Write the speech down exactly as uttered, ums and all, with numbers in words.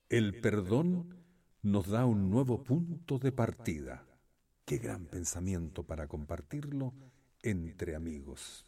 El perdón nos da un nuevo punto de partida. Qué gran pensamiento para compartirlo entre amigos.